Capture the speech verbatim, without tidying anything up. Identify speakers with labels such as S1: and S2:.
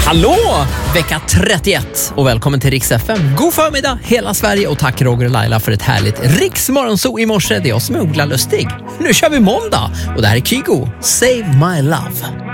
S1: Hallå! Vecka trettioett och välkommen till Rix F M. God förmiddag hela Sverige och tack Roger och Laila för ett härligt Rix Morgonzoo i morse. Det är jag som är Ola Lustig. Nu kör vi måndag och det här är Kygo, Save My Love.